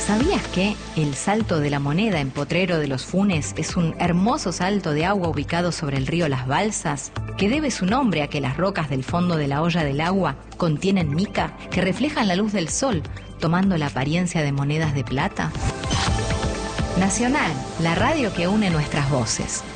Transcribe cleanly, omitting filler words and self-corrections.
¿Sabías que el Salto de la Moneda en Potrero de los Funes es un hermoso salto de agua ubicado sobre el río Las Balsas, que debe su nombre a que las rocas del fondo de la olla del agua contienen mica que reflejan la luz del sol, tomando la apariencia de monedas de plata? Nacional, la radio que une nuestras voces.